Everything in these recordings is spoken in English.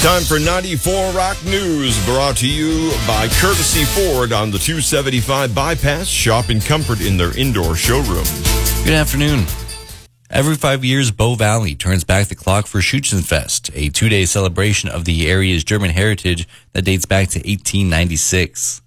Time for 94 Rock News, brought to you by Courtesy Ford on the 275 bypass. Shop in comfort in their indoor showroom. Good afternoon. Every 5 years, Bow Valley turns back the clock for Schützenfest, a two-day celebration of the area's German heritage that dates back to 1896.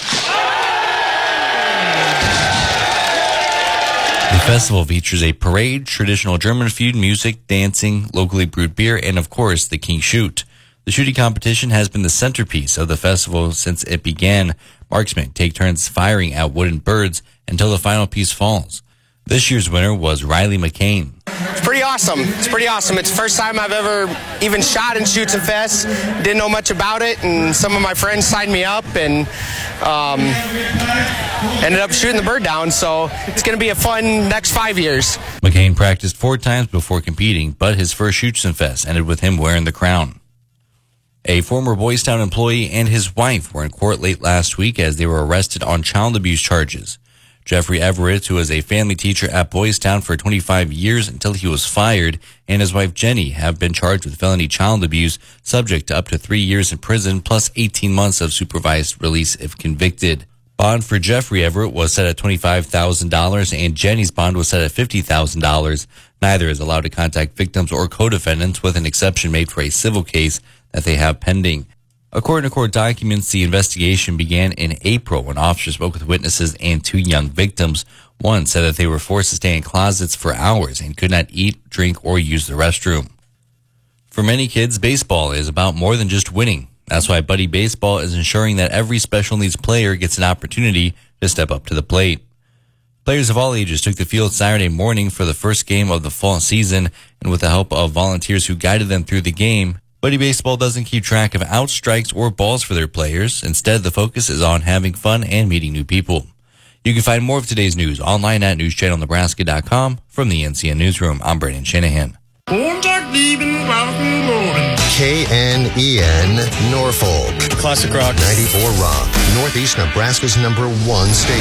The festival features a parade, traditional German food, music, dancing, locally brewed beer, and of course, the King Shoot. The shooting competition has been the centerpiece of the festival since it began. Marksmen take turns firing at wooden birds until the final piece falls. This year's winner was Riley McCain. It's pretty awesome. It's the first time I've ever even shot in Schützenfest. Didn't know much about it, and some of my friends signed me up and ended up shooting the bird down. So it's going to be a fun next 5 years. McCain practiced 4 times before competing, but his first Schützenfest ended with him wearing the crown. A former Boys Town employee and his wife were in court late last week as they were arrested on child abuse charges. Jeffrey Everett, who was a family teacher at Boys Town for 25 years until he was fired, and his wife Jenny have been charged with felony child abuse, subject to up to 3 years in prison plus 18 months of supervised release if convicted. Bond for Jeffrey Everett was set at $25,000 and Jenny's bond was set at $50,000. Neither is allowed to contact victims or co-defendants, with an exception made for a civil case that they have pending. According to court documents, the investigation began in April when officers spoke with witnesses and 2 young victims. One said that they were forced to stay in closets for hours and could not eat, drink, or use the restroom. For many kids, baseball is about more than just winning. That's why Buddy Baseball is ensuring that every special needs player gets an opportunity to step up to the plate. Players of all ages took the field Saturday morning for the first game of the fall season, and with the help of volunteers who guided them through the game, Buddy Baseball doesn't keep track of out strikes or balls for their players. Instead, the focus is on having fun and meeting new people. You can find more of today's news online at newschannelnebraska.com. From the NCN Newsroom, I'm Brandon Shanahan. KNEN Norfolk. Classic rock. 94 Rock. Northeast Nebraska's #1 station.